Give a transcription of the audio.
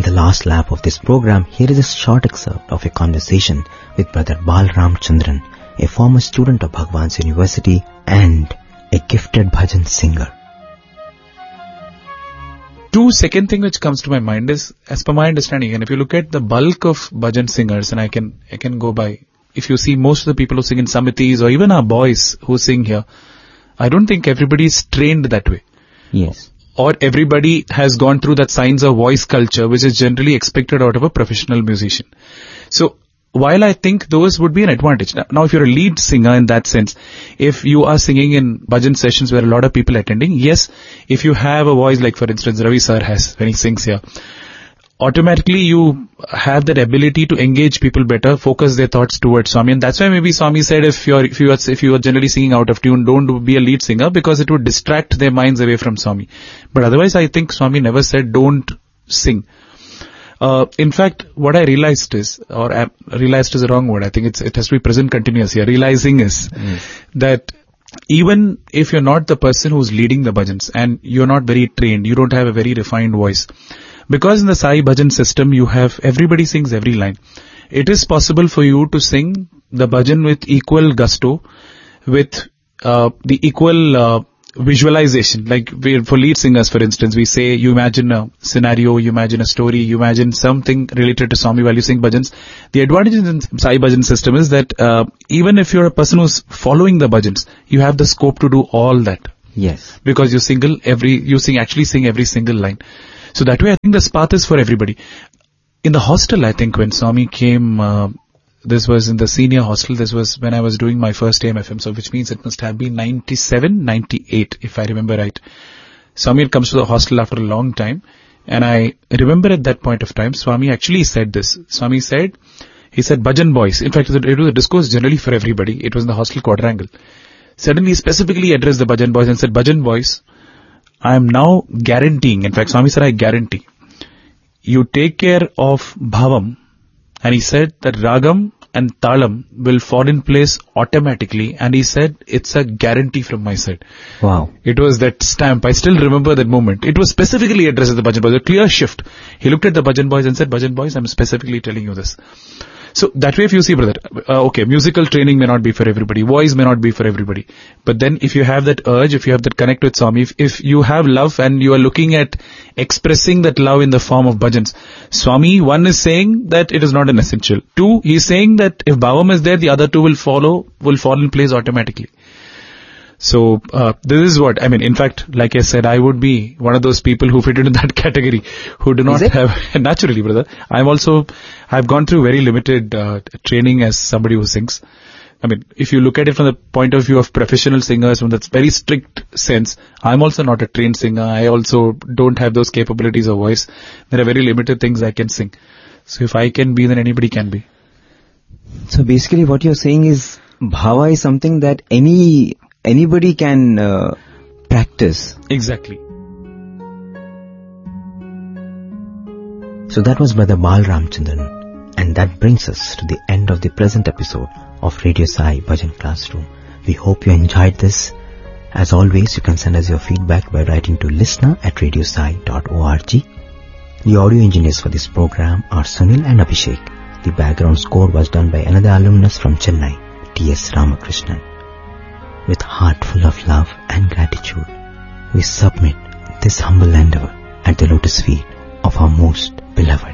the last lap of this program, here is a short excerpt of a conversation with Brother Balram Chandran, a former student of Bhagwan's University and a gifted bhajan singer. Second thing which comes to my mind is, as per my understanding, and if you look at the bulk of bhajan singers, and I can go by, if you see most of the people who sing in Samitis or even our boys who sing here, I don't think everybody is trained that way. Yes. Or everybody has gone through that science of voice culture, which is generally expected out of a professional musician. So, while I think those would be an advantage. Now, if you're a lead singer in that sense, if you are singing in bhajan sessions where a lot of people are attending, yes, if you have a voice like, for instance, Ravi sir has when he sings here, automatically you have that ability to engage people better, focus their thoughts towards Swami. And that's why maybe Swami said if you are generally singing out of tune, don't be a lead singer, because it would distract their minds away from Swami. But otherwise, I think Swami never said don't sing. In fact, what I realized is, realized is a wrong word. I think it has to be present continuous here. Realizing is that even if you're not the person who's leading the bhajans and you're not very trained, you don't have a very refined voice, because in the Sai bhajan system you have everybody sings every line. It is possible for you to sing the bhajan with equal gusto, with the equal visualization. Like for lead singers, for instance, we say you imagine a scenario, you imagine a story, you imagine something related to Swami while you sing bhajans. The advantage in Sai bhajan system is that even if you're a person who's following the bhajans, you have the scope to do all that. Yes. Because you sing every single line. So that way I think this path is for everybody. In the hostel, I think when Swami came, this was in the senior hostel, this was when I was doing my first AM/FM, so which means it must have been 97, 98, if I remember right. Swami comes to the hostel after a long time, and I remember at that point of time, Swami actually said this. Swami said, he said, bhajan boys. In fact, it was a discourse generally for everybody. It was in the hostel quadrangle. Suddenly, he specifically addressed the bhajan boys and said, bhajan boys, I am now guaranteeing, in fact, Swami said, I guarantee, you take care of bhavam. And he said that ragam and talam will fall in place automatically. And he said, it's a guarantee from my side. Wow. It was that stamp. I still remember that moment. It was specifically addressed to the bhajan boys. A clear shift. He looked at the bhajan boys and said, bhajan boys, I'm specifically telling you this. So that way if you see, brother, okay, musical training may not be for everybody. Voice may not be for everybody. But then if you have that urge, if you have that connect with Swami, if you have love and you are looking at expressing that love in the form of bhajans, Swami, one is saying that it is not an essential. Two, he is saying that if bhavam is there, the other two will fall in place automatically. So, this is what, I mean, in fact, like I said, I would be one of those people who fit into that category, who do not have, naturally, brother. I've gone through very limited, training as somebody who sings. I mean, if you look at it from the point of view of professional singers, from that very strict sense, I'm also not a trained singer. I also don't have those capabilities of voice. There are very limited things I can sing. So if I can be, then anybody can be. So basically what you're saying is, bhava is something that anybody can practice. Exactly. So that was Brother Balram Chandran, and that brings us to the end of the present episode of Radio Sai Bhajan Classroom. We hope you enjoyed this. As always, you can send us your feedback by writing to listener@radiosai.org. The audio engineers for this program are Sunil and Abhishek. The background score was done by another alumnus from Chennai, T.S. Ramakrishnan. With heart full of love and gratitude, we submit this humble endeavor at the lotus feet of our most beloved.